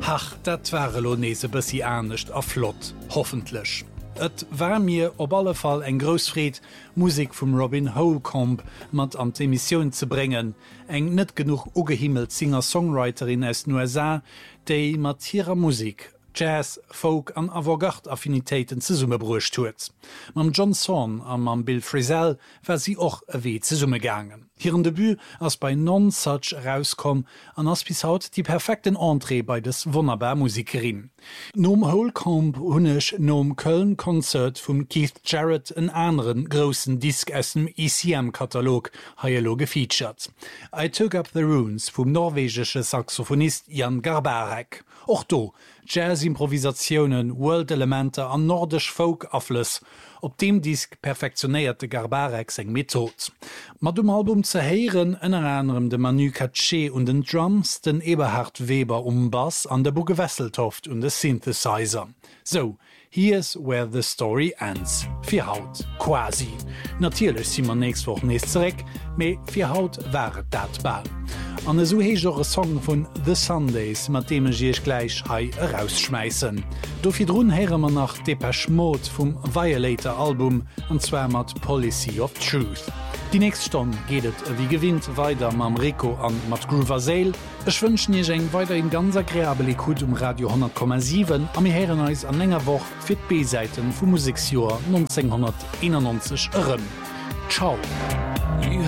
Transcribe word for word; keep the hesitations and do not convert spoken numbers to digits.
Ach, dat war lo nese bissi ernstcht a flott, hoffentlich. Et war mir op alle Fall eng Großfried Musik vum Robin Holcomb mat an d'Emission ze bringen, eng net genug ugehimmelt Singer-Songwriterin aus den U S A, déi mat ihrer Musik Jazz, Folk an Avantgarde-Affinitéiten ze summe bruecht huet. Mam John Zorn an mam Bill Frisell war sie och ewee ze summe gangen. Hiieren Debüt ass bei Non-Such rauskom an ass bis haut die perfekten Entrée bei des wunderbar Musikerin. Nom Holcomb hunnech nom Köln-Konzert vum Keith Jarrett en anderen grossen Disk aus dem E C M-Katalog haielo gefeatured. I Took Up the Runes vum norwegesche Saxophonist Jan Garbarek. Och do, Jazz-Improvisationen, World-Elemente an nordisch Folk-Affles, op dem Disk perfektionéierte Garbarek seg Method. Mat dem Album ze heieren ënner anderem de Manu Katché und den Drums, den Eberhard Weber um Bass an der Buge Wesseltoft und de Synthesizer. So, here's where the story ends. Fir Haut, quasi. Natierlech si man nächst woch nees zereck, méi fir Haut war dat ball. An e so hegere Song vun The Sundays, mat dem ich gleich hai rausschmeißen. Dofir drun here man nach Depeche Mode vum Violator Album, anzwer mat Policy of Truth. Die nächste Stunde gehtet wie gewinnt weiter mam Rico an mat Groover Sale. Ech wünschen je eng weiter in ganz agréabel Ikut um Radio hundert Komma sieben am mir heren eis an enger woch fir B-Seiten vu Musikjoer neunzehnhunderteinundneunzig ërem. Ciao. You